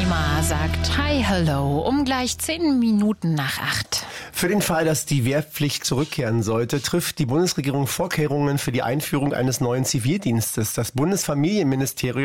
Nima sagt Hi, hello, um gleich 10 Minuten nach 8. Für den Fall, dass die Wehrpflicht zurückkehren sollte, trifft die Bundesregierung Vorkehrungen für die Einführung eines neuen Zivildienstes. Das Bundesfamilienministerium